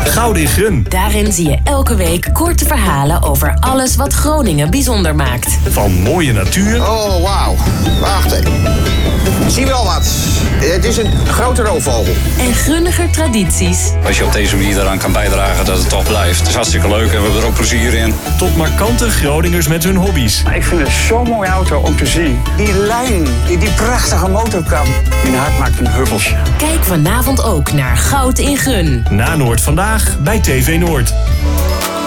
Goud in Grun. Daarin zie je elke week korte verhalen over alles wat Groningen bijzonder maakt. Van mooie natuur. Oh, wauw. Wacht even. Zie wel wat. Het is een grote roofvogel. En grunniger tradities. Als je op deze manier eraan kan bijdragen dat het toch blijft. Het is hartstikke leuk en we hebben er ook plezier in. Tot markante Groningers met hun hobby's. Ik vind het zo'n mooie auto om te zien. Die lijn, die prachtige motorkap. Mijn hart maakt een huppelsje. Kijk vanavond ook naar Goud in Grun. Na Noord vandaag bij TV Noord.